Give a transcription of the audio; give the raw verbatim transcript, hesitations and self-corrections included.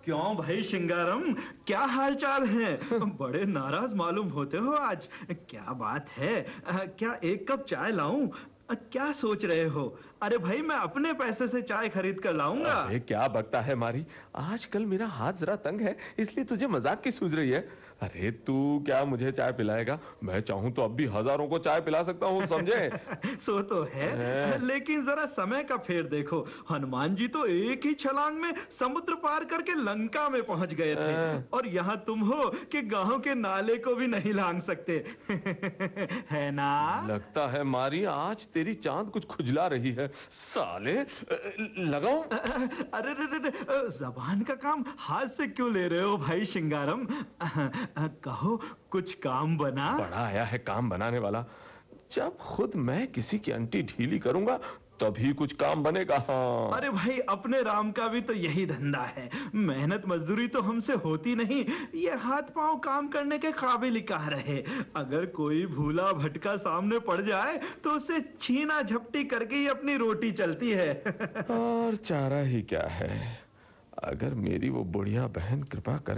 क्यों भाई शिंगारम, क्या हाल चाल है? बड़े नाराज मालूम होते हो आज। क्या बात है? क्या एक कप चाय लाऊं? क्या सोच रहे हो? अरे भाई, मैं अपने पैसे से चाय खरीद कर लाऊंगा। अरे क्या बकता है मारी, आजकल मेरा हाथ जरा तंग है, इसलिए तुझे मजाक की सूझ रही है। अरे तू क्या मुझे चाय पिलाएगा? मैं चाहूं तो अब भी हजारों को चाय पिला सकता हूं, समझे? सो तो है, है। लेकिन जरा समय का फेर देखो। हनुमान जी तो एक ही छलांग में समुद्र पार करके लंका में पहुंच गए थे, और यहाँ तुम हो कि गांव के नाले को भी नहीं लांग सकते। है ना? लगता है मारी आज तेरी चांद कुछ खुजला रही है। साले लगाऊं? अरे रे रे रे, जबान का काम हाथ से क्यों ले रहे हो भाई शिंगारम? कहो, कुछ काम बना? बड़ा आया है काम बनाने वाला। जब खुद मैं किसी की अंटी ढीली करूंगा तभी कुछ काम बनेगा। हाँ। अरे भाई, अपने राम का भी तो यही धंधा है। मेहनत मजदूरी तो हमसे होती नहीं, ये हाथ पांव काम करने के काबिल ही कहाँ रहे। अगर कोई भूला भटका सामने पड़ जाए तो उसे छीना झपटी करके ही अपनी रोटी चलती है। और चारा ही क्या है, अगर मेरी वो बुढ़िया बहन कृपा कर